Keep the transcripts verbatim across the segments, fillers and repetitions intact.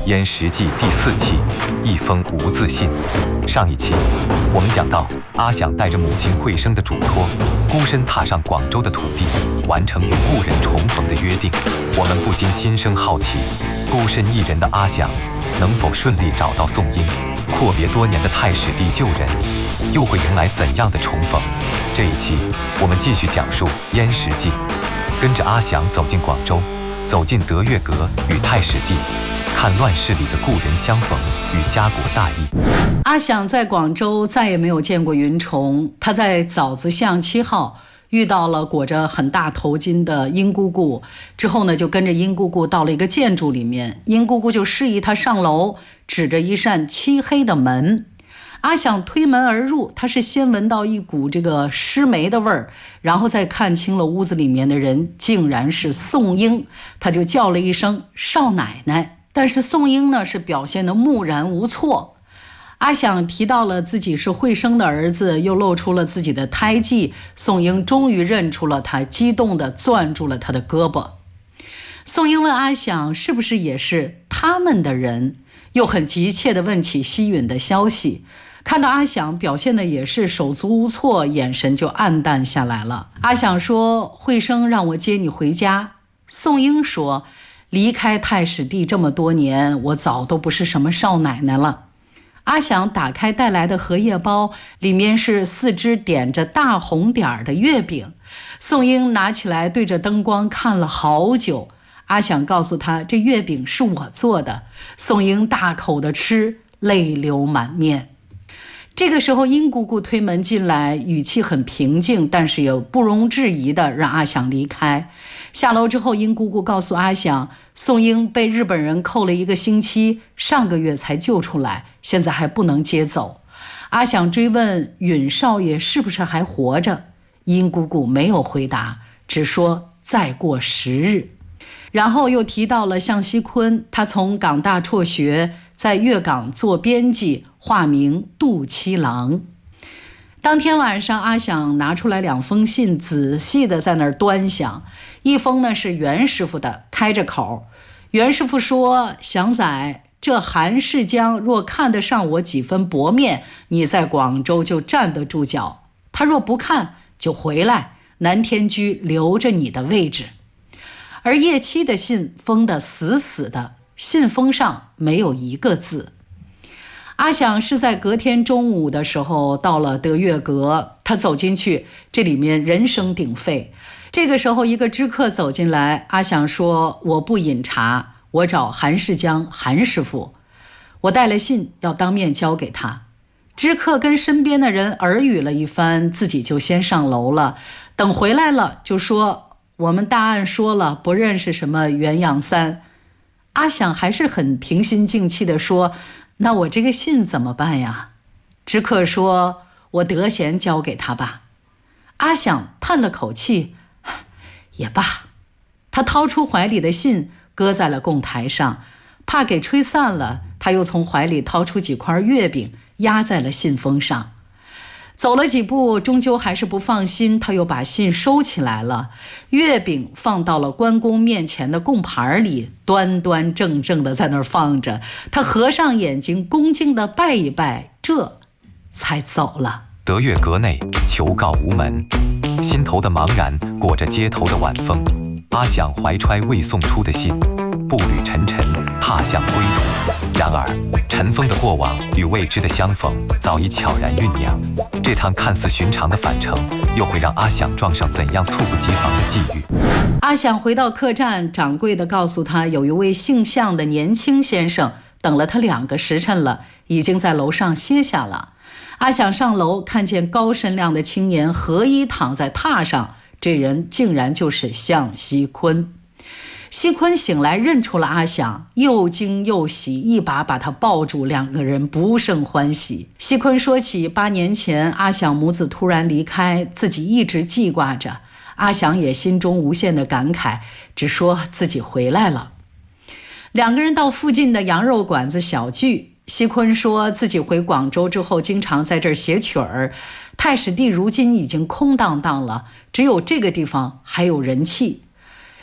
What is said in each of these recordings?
燕食记第四期，一封无字信。上一期我们讲到，阿想带着母亲惠生的嘱托，孤身踏上广州的土地，完成与故人重逢的约定。我们不禁心生好奇，孤身一人的阿想能否顺利找到宋英？阔别多年的太史帝旧人，又会迎来怎样的重逢？这一期我们继续讲述燕食记，跟着阿想走进广州，走进德月阁与太史帝，看乱世里的故人相逢与家国大义。 阿想在广州再也没有见过云虫，他在枣子巷七号遇到了裹着很大头巾的殷姑姑，之后呢就跟着殷姑姑到了一个建筑里面，殷姑姑就示意他上楼，指着一扇漆黑的门。阿想推门而入，他是先闻到一股这个湿霉的味儿，然后再看清了屋子里面的人竟然是宋英，他就叫了一声少奶奶，但是宋英呢是表现得木然无措。阿想提到了自己是惠生的儿子，又露出了自己的胎记，宋英终于认出了他，激动地攥住了他的胳膊。宋英问阿想是不是也是他们的人，又很急切地问起西允的消息。看到阿想表现的也是手足无措，眼神就暗淡下来了。阿想说，惠生让我接你回家。宋英说，离开太史帝这么多年，我早都不是什么少奶奶了。阿想打开带来的荷叶包，里面是四只点着大红点的月饼。宋英拿起来对着灯光看了好久。阿想告诉他，这月饼是我做的。宋英大口的吃，泪流满面。这个时候殷姑姑推门进来，语气很平静，但是也不容置疑的让阿想离开。下楼之后，殷姑姑告诉阿想，宋英被日本人扣了一个星期，上个月才救出来，现在还不能接走。阿想追问允少爷是不是还活着，殷姑姑没有回答，只说再过十日。然后又提到了向西坤，他从港大辍学，在粤港做编辑，化名杜七郎。当天晚上，阿想拿出来两封信，仔细的在那儿端详。一封呢是袁师傅的，开着口。袁师傅说，祥仔，这韩世江若看得上我几分薄面，你在广州就站得住脚，他若不看就回来，南天居留着你的位置。而叶七的信封得死死的，信封上没有一个字。阿想是在隔天中午的时候到了德月阁，他走进去，这里面人声鼎沸。这个时候一个知客走进来，阿想说，我不饮茶，我找韩世江韩师傅，我带了信要当面交给他。知客跟身边的人耳语了一番，自己就先上楼了。等回来了就说，我们大案说了，不认识什么袁杨三。阿想还是很平心静气地说，那我这个信怎么办呀？知客说，我得闲交给他吧。阿想叹了口气，也罢。他掏出怀里的信，搁在了供台上，怕给吹散了，他又从怀里掏出几块月饼，压在了信封上。走了几步，终究还是不放心，他又把信收起来了，月饼放到了关公面前的供盘里，端端正正的在那儿放着。他合上眼睛，恭敬的拜一拜，这才走了。 德月阁内求告无门，心头的茫然裹着街头的晚风。阿想怀揣未送出的信，步履沉沉踏向归途。然而尘封的过往与未知的相逢早已悄然酝酿，这趟看似寻常的返程又会让阿想撞上怎样猝不及防的际遇。 阿想回到客栈，掌柜的告诉他，有一位姓向的年轻先生等了他两个时辰了，已经在楼上歇下了。阿想上楼，看见高身量的青年合衣躺在榻上，这人竟然就是向西坤。西坤醒来认出了阿想，又惊又喜，一把把他抱住，两个人不胜欢喜。西坤说起八年前阿想母子突然离开，自己一直记挂着。阿想也心中无限的感慨，只说自己回来了。两个人到附近的羊肉馆子小聚，西坤说自己回广州之后经常在这儿写曲儿，太史地如今已经空荡荡了，只有这个地方还有人气。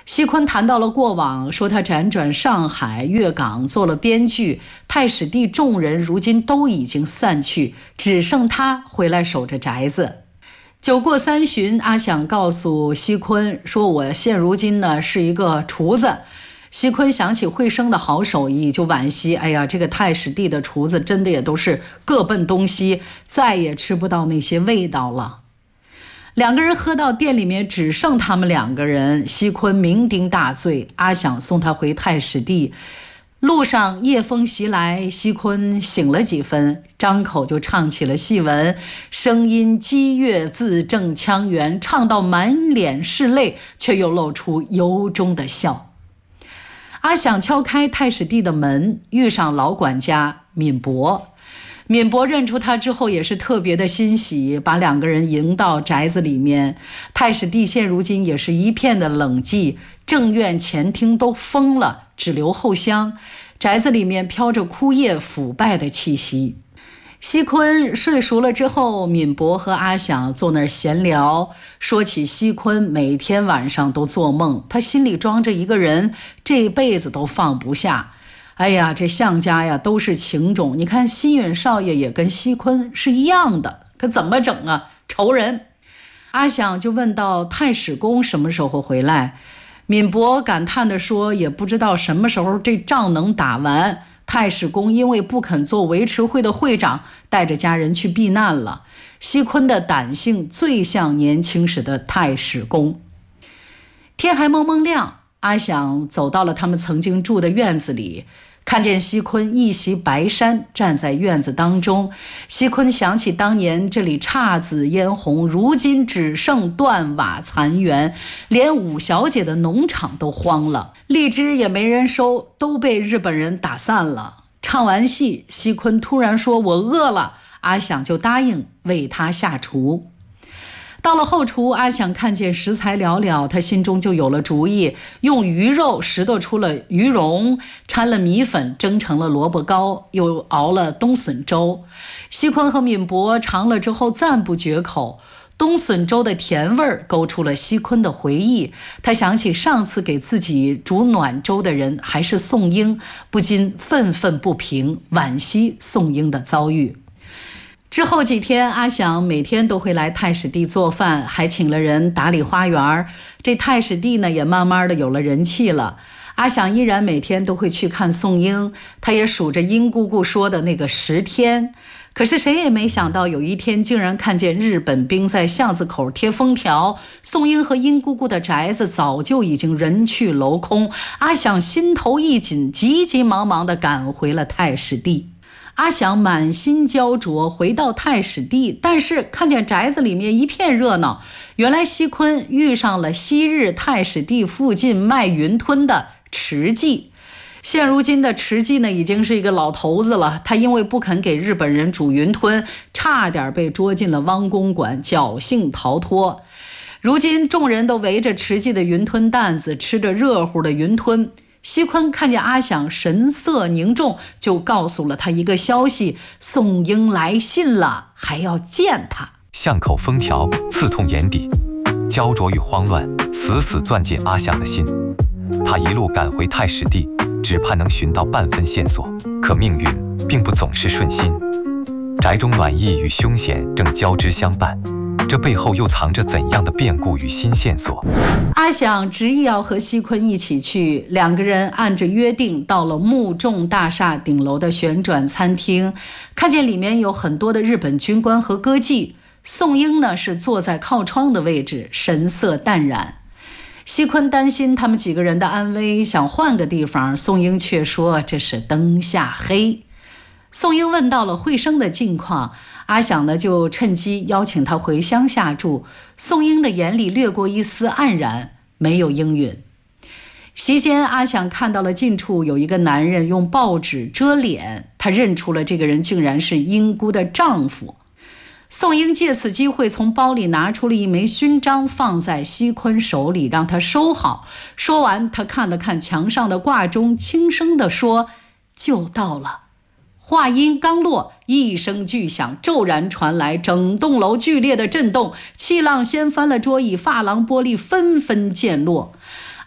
西昆谈到了过往，说他辗转上海、粤港做了编剧，太史第众人如今都已经散去，只剩他回来守着宅子。酒过三巡，阿想告诉西昆说，我现如今呢是一个厨子。西昆想起惠生的好手艺，就惋惜，哎呀，这个太史第的厨子真的也都是各奔东西，再也吃不到那些味道了。两个人喝到店里面只剩他们两个人，西昆酩酊大醉，阿想送他回太史第。路上夜风袭来，西昆醒了几分，张口就唱起了戏文，声音激越，字正腔圆，唱到满脸是泪，却又露出由衷的笑。阿想敲开太史第的门，遇上老管家闵伯。闵伯认出他之后也是特别的欣喜，把两个人迎到宅子里面。太史第现如今也是一片的冷寂，正院前厅都封了，只留后厢，宅子里面飘着枯叶腐败的气息。西昆睡熟了之后，闵伯和阿想坐那儿闲聊，说起西昆每天晚上都做梦，他心里装着一个人，这辈子都放不下。哎呀，这项家呀都是情种，你看西允少爷也跟西昆是一样的，可怎么整啊？仇人。阿想就问到太史公什么时候回来，闵伯感叹地说，也不知道什么时候这仗能打完。太史公因为不肯做维持会的会长，带着家人去避难了。西昆的胆性最像年轻时的太史公。天还蒙蒙亮，阿想走到了他们曾经住的院子里，看见西昆一袭白衫站在院子当中。西昆想起当年这里姹紫嫣红，如今只剩断瓦残垣，连五小姐的农场都荒了，荔枝也没人收，都被日本人打散了。唱完戏，西昆突然说，我饿了，阿想就答应为他下厨。到了后厨，阿想看见食材寥寥，他心中就有了主意，用鱼肉拾掇出了鱼蓉，掺了米粉蒸成了萝卜糕，又熬了冬笋粥。西昆和闵伯尝了之后赞不绝口，冬笋粥的甜味儿勾出了西昆的回忆，他想起上次给自己煮暖粥的人还是宋英，不禁愤愤不平，惋惜宋英的遭遇。之后几天，阿想每天都会来太史第做饭，还请了人打理花园。这太史第呢，也慢慢的有了人气了。阿想依然每天都会去看宋英，他也数着殷姑姑说的那个十天。可是谁也没想到，有一天竟然看见日本兵在巷子口贴封条，宋英和殷姑姑的宅子早就已经人去楼空。阿想心头一紧，急急忙忙地赶回了太史第。阿想满心焦灼回到太史第，但是看见宅子里面一片热闹，原来西昆遇上了昔日太史第附近卖云吞的池记。现如今的池记呢，已经是一个老头子了，他因为不肯给日本人煮云吞，差点被捉进了汪公馆，侥幸逃脱。如今众人都围着池记的云吞担子，吃着热乎的云吞。西昆看见阿想神色凝重，就告诉了他一个消息，宋英来信了，还要见他。 巷口封条刺痛眼底，焦灼与慌乱死死攥紧阿想的心。他一路赶回太史第，只盼能寻到半分线索，可命运并不总是顺心。宅中暖意与凶险正交织相伴，这背后又藏着怎样的变故与新线索？ 阿想执意要和西昆一起去，两个人按着约定到了木众大厦顶楼的旋转餐厅，看见里面有很多的日本军官和歌妓。宋英呢是坐在靠窗的位置，神色淡然。西昆担心他们几个人的安危，想换个地方，宋英却说这是灯下黑。宋英问到了惠生的近况，阿想呢就趁机邀请他回乡下住。宋英的眼里掠过一丝黯然，没有应允。席间，阿想看到了近处有一个男人用报纸遮脸，他认出了这个人竟然是英姑的丈夫。宋英借此机会从包里拿出了一枚勋章，放在西昆手里，让他收好。说完，他看了看墙上的挂钟，轻声地说：就到了。话音刚落，一声巨响骤然传来，整栋楼剧烈的震动，气浪掀翻了桌椅，珐琅玻璃纷纷溅落。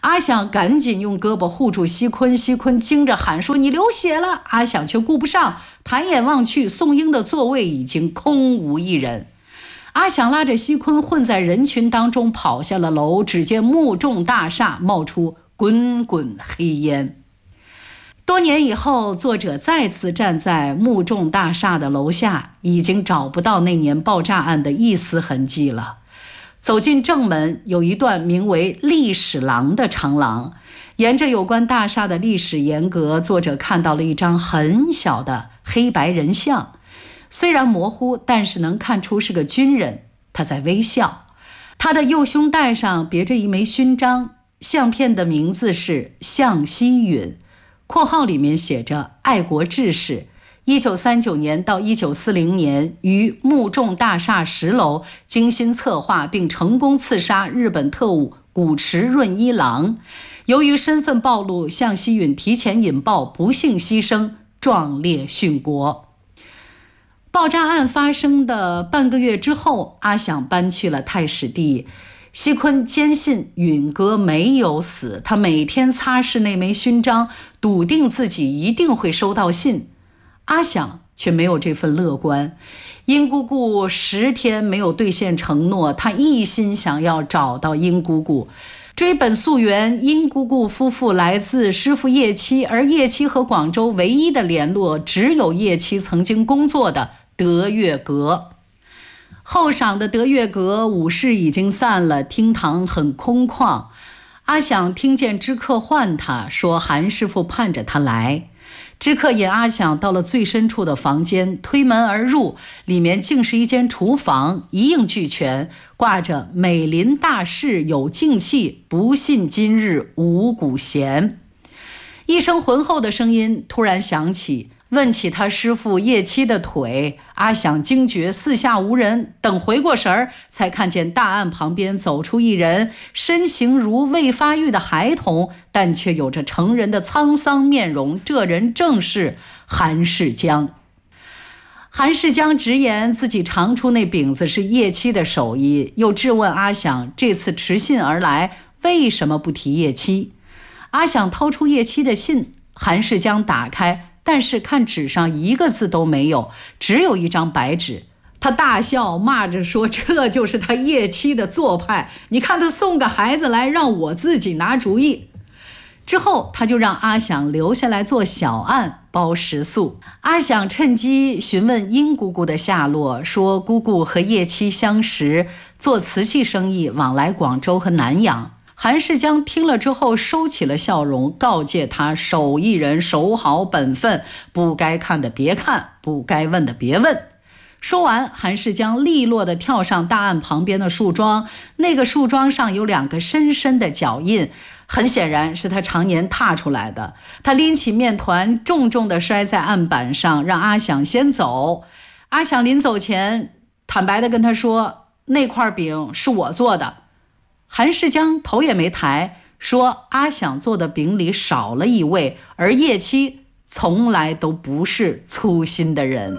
阿想赶紧用胳膊护住西坤，西坤惊着喊说：“你流血了！”阿想却顾不上，抬眼望去，宋英的座位已经空无一人。阿想拉着西坤混在人群当中跑下了楼，只见木重大厦冒出滚滚黑烟。多年以后，作者再次站在木重大厦的楼下，已经找不到那年爆炸案的一丝痕迹了。走进正门，有一段名为历史廊的长廊，沿着有关大厦的历史沿革，作者看到了一张很小的黑白人像，虽然模糊，但是能看出是个军人，他在微笑。他的右胸带上别着一枚勋章，相片的名字是向希允，括号里面写着爱国志士，一九三九年到一九四零年于木重大厦十楼精心策划并成功刺杀日本特务古池润一郎。由于身份暴露，向希允提前引爆，不幸牺牲，壮烈殉国。爆炸案发生的半个月之后，阿想搬去了太史第。西坤坚信允哥没有死，他每天擦拭那枚勋章，笃定自己一定会收到信。阿想却没有这份乐观，殷姑姑十天没有兑现承诺，他一心想要找到殷姑姑。追本溯源，殷姑姑夫妇来自师傅叶七，而叶七和广州唯一的联络只有叶七曾经工作的德月阁。后晌的德月阁午市已经散了，厅堂很空旷。阿想听见知客唤他，说韩师傅盼着他来。知客引阿想到了最深处的房间，推门而入，里面竟是一间厨房，一应俱全，挂着美林大事有静气，不信今日五谷闲。一声浑厚的声音突然响起，问起他师傅叶七的腿。阿想惊觉四下无人，等回过神儿，才看见大案旁边走出一人，身形如未发育的孩童，但却有着成人的沧桑面容。这人正是韩世江。韩世江直言自己尝出那饼子是叶七的手艺，又质问阿想这次持信而来，为什么不提叶七？阿想掏出叶七的信，韩世江打开，但是看纸上一个字都没有，只有一张白纸。他大笑骂着说，这就是他叶七的做派，你看他送个孩子来让我自己拿主意。之后他就让阿想留下来做小案包食宿。阿想趁机询问殷姑姑的下落，说姑姑和叶七相识，做瓷器生意，往来广州和南洋。韩世江听了之后收起了笑容，告诫他手艺人守好本分，不该看的别看，不该问的别问。说完，韩世江利落地跳上大案旁边的树桩，那个树桩上有两个深深的脚印，很显然是他常年踏出来的。他拎起面团重重地摔在案板上，让阿想先走。阿想临走前坦白地跟他说，那块饼是我做的。韩世江头也没抬，说阿想做的饼里少了一味，而叶七从来都不是粗心的人。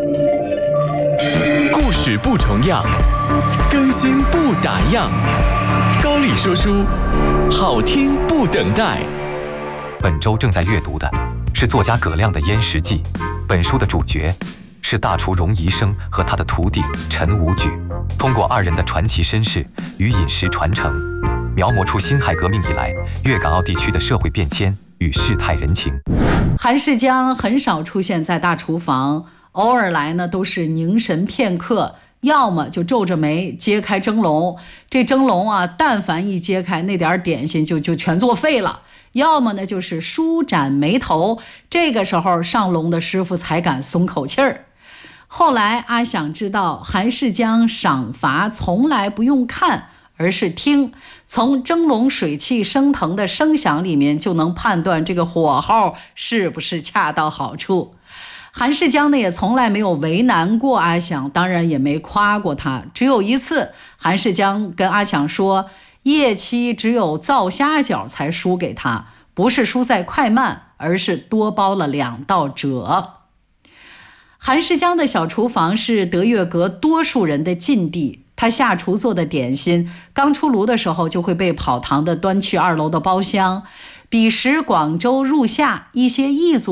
故事不重样，更新不打烊。高丽说书，好听不等待。 本周正在阅读的是作家葛亮的《燕食记》，本书的主角是大厨荣宜生和他的徒弟陈无举，通过二人的传奇身世与饮食传承，描摹出辛亥革命以来粤港澳地区的社会变迁与世态人情。 韩世江很少出现在大厨房，偶尔来呢都是凝神片刻，要么就皱着眉揭开蒸笼，这蒸笼啊，但凡一揭开，那点点心就就全作废了。要么呢就是舒展眉头，这个时候上笼的师傅才敢松口气儿。后来阿想知道韩世江赏罚从来不用看，而是听，从蒸笼水汽升腾的声响里面就能判断这个火候是不是恰到好处。韩世江呢也从来没有为难过阿想，当然也没夸过他。只有一次，韩世江跟阿想说，叶七只有造虾饺才输给他，不是输在快慢，而是多包了两道褶。韩世江的小厨房是德月阁多数人的禁地， 他下厨做的点心，刚出炉的时候就会被跑堂的端去二楼的包厢。彼时广州入夏，一些异族